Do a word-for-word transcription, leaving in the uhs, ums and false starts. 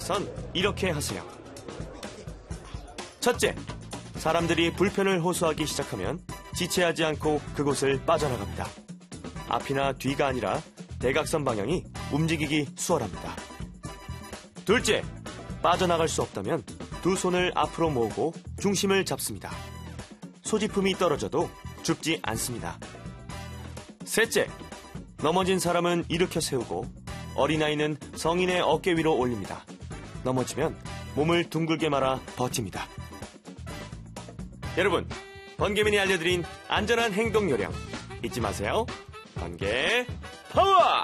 위해선 이렇게 하세요. 첫째, 사람들이 불편을 호소하기 시작하면 지체하지 않고 그곳을 빠져나갑니다. 앞이나 뒤가 아니라 대각선 방향이 움직이기 수월합니다. 둘째, 빠져나갈 수 없다면 두 손을 앞으로 모으고 중심을 잡습니다. 소지품이 떨어져도 죽지 않습니다. 셋째, 넘어진 사람은 일으켜 세우고 어린아이는 성인의 어깨 위로 올립니다. 넘어지면 몸을 둥글게 말아 버팁니다. 여러분, 번개맨이 알려드린 안전한 행동 요령 잊지 마세요. 번개 파워!